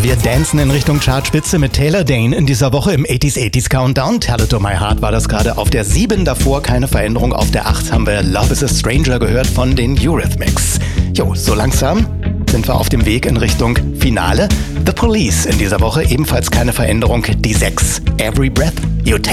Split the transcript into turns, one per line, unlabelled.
Wir dancen in Richtung Chartspitze mit Taylor Dayne in dieser Woche im 80s Countdown. Tell It To My Heart war das gerade auf der 7, davor keine Veränderung. Auf der 8 haben wir Love Is A Stranger gehört von den Eurythmics. Jo, so langsam sind wir auf dem Weg in Richtung Finale. The Police in dieser Woche ebenfalls keine Veränderung. Die 6, Every Breath You Take.